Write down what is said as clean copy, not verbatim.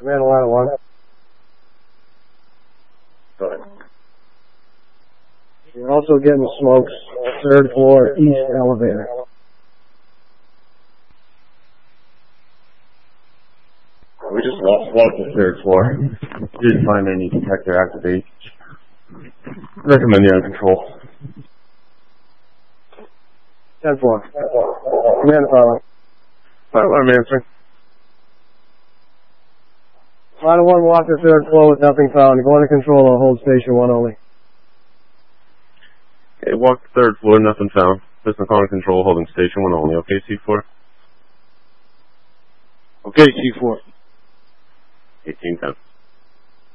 Command line 1. Go ahead. You're also getting smokes. 3rd floor, east elevator. We just walked the 3rd floor. Didn't find any detector activate. Recommend you on control. 10th floor. Command following. I'm answering. Line 1, walk the 3rd floor with nothing found. Go under control or hold station 1 only. Okay, walk the 3rd floor, nothing found. Pistol calling control, holding station 1 only. Okay, C4? Okay, C4. 1810.